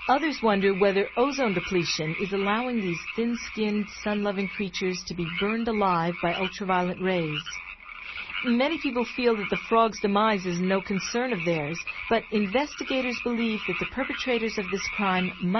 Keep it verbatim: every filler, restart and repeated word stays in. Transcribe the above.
Others wonder whether ozone depletion is allowing these thin-skinned, sun-loving creatures to be burned alive by ultraviolet rays. Many people feel that the frog's demise is no concern of theirs, but investigators believe that the perpetrators of this crime must